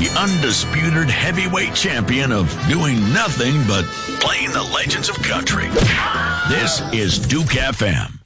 the undisputed heavyweight champion of doing nothing but playing the legends of country. This is Duke FM.